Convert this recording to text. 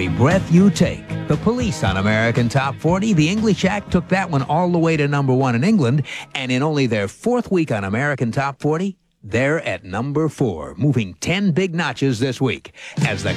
every breath you take. The Police on American Top 40. The English Act took that one all the way to #1 in England, and in only their 4th week on American Top 40, they're at #4, moving 10 big notches this week as the